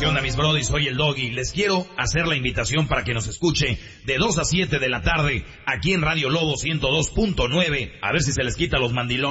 ¿Qué onda, mis brodis? Soy el Doggy. Les quiero hacer la invitación para que nos escuche de 2 a 7 de la tarde aquí en Radio Lobo 102.9. A ver si se les quita los mandilones.